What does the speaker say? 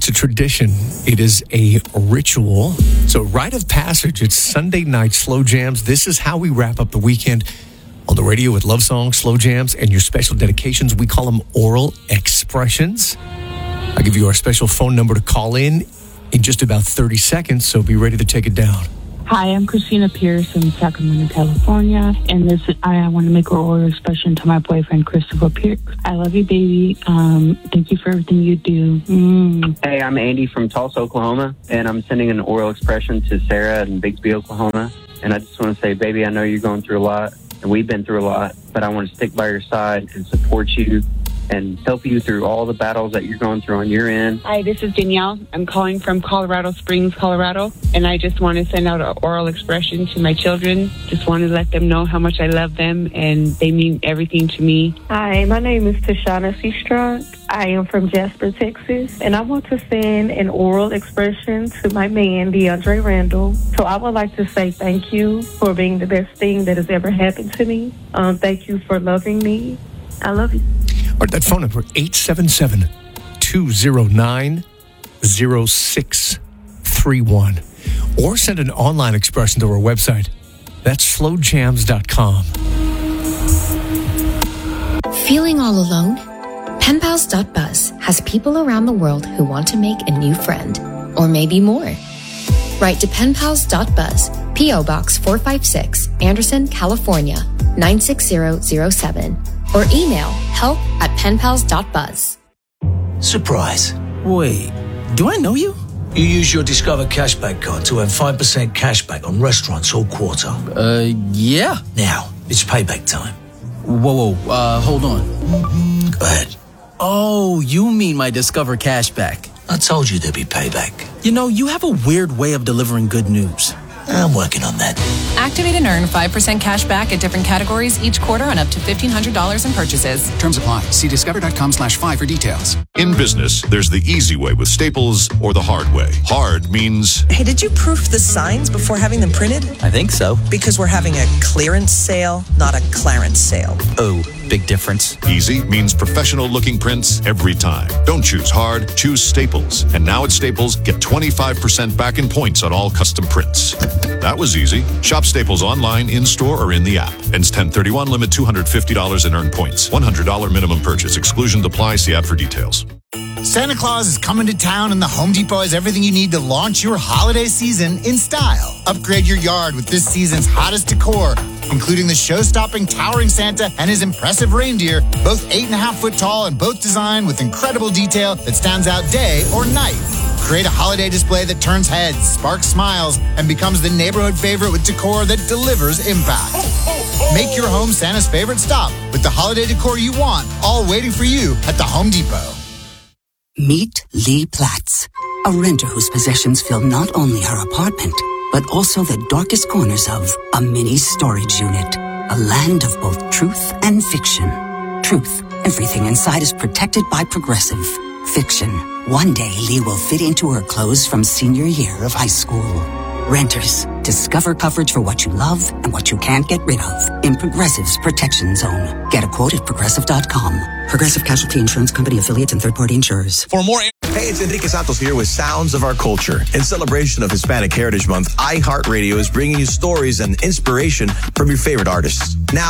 It's a tradition. It is a ritual. So, rite of passage. It's Sunday night slow jams. This is how we wrap up the weekend on the radio with love songs, slow jams, and your special dedications. We call them oral expressions. I'll give you our special phone number to call in just about 30 seconds, so be ready to take it down. Hi, I'm Christina Pierce in Sacramento, California, and I want to make an oral expression to my boyfriend, Christopher Pierce. I love you, baby. Thank you for everything you do. Hey, I'm Andy from Tulsa, Oklahoma, and I'm sending an oral expression to Sarah in Bigsby, Oklahoma. And I just want to say, baby, I know you're going through a lot, and we've been through a lot, but I want to stick by your side and support you and help you through all the battles that you're going through on your end. Hi, this is Danielle. I'm calling from Colorado Springs, Colorado, and I just want to send out an oral expression to my children. Just want to let them know how much I love them, and they mean everything to me. Hi, my name is Tashana C. Strunk. I am from Jasper, Texas, and I want to send an oral expression to my man, DeAndre Randall. So I would like to say thank you for being the best thing that has ever happened to me. Thank you for loving me. I love you. Or that phone number, 877-209-0631. Or send an online expression to our website. That's slowjams.com. Feeling all alone? Penpals.buzz has people around the world who want to make a new friend, or maybe more. Write to penpals.buzz, P.O. Box 456, Anderson, California, 96007. Or email help@penpals.buzz. Surprise. Wait, do I know you? You use your Discover Cashback card to earn 5% cashback on restaurants all quarter. Yeah. Now, it's payback time. Whoa, hold on. Go ahead. Oh, you mean my Discover Cashback. I told you there'd be payback. You know, you have a weird way of delivering good news. I'm working on that. Activate and earn 5% cash back at different categories each quarter on up to $1,500 in purchases. Terms apply. See discover.com/5 for details. In business, there's the easy way with Staples or the hard way. Hard means... Hey, did you proof the signs before having them printed? I think so. Because we're having a clearance sale, not a clarence sale. Oh, big difference. Easy means professional-looking prints every time. Don't choose hard, choose Staples. And now at Staples, get 25% back in points on all custom prints. That was easy. Shop Staples online, in-store, or in the app. Ends 10/31, limit $250 and earn points. $100 minimum purchase. Exclusions apply. See ad for details. Santa Claus is coming to town, and the Home Depot has everything you need to launch your holiday season in style. Upgrade your yard with this season's hottest decor, including the show-stopping towering Santa and his impressive reindeer, both 8.5 foot tall and both designed with incredible detail that stands out day or night. Create a holiday display that turns heads, sparks smiles, and becomes the neighborhood favorite with decor that delivers impact. Make your home Santa's favorite stop with the holiday decor you want, all waiting for you at the Home Depot. Meet Lee Platts, a renter whose possessions fill not only her apartment, but also the darkest corners of a mini storage unit. A land of both truth and fiction. Truth, everything inside is protected by Progressive. Fiction, one day Lee will fit into her clothes from senior year of high school. Renters, discover coverage for what you love and what you can't get rid of in Progressive's Protection Zone. Get a quote at Progressive.com. Progressive Casualty Insurance Company affiliates and third-party insurers. For more... Hey, it's Enrique Santos here with Sounds of Our Culture. In celebration of Hispanic Heritage Month, iHeartRadio is bringing you stories and inspiration from your favorite artists. Now,